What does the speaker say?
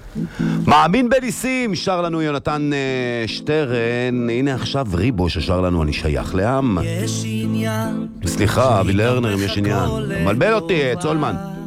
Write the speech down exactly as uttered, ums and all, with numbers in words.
מאמין בניסים, שר לנו יונתן אה, שטרן. הנה עכשיו ריבו ששר לנו אני שייך לעם. יש עניין, סליחה, אבי לרנר, אם יש עניין. מלבל אותי, צולמן.